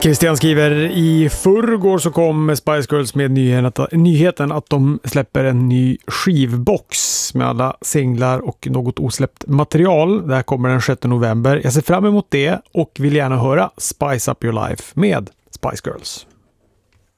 Christian skriver, i förrgår så kom Spice Girls med nyheten att de släpper en ny skivbox med alla singlar och något osläppt material. Det här kommer den 6 november. Jag ser fram emot det och vill gärna höra Spice Up Your Life med Spice Girls.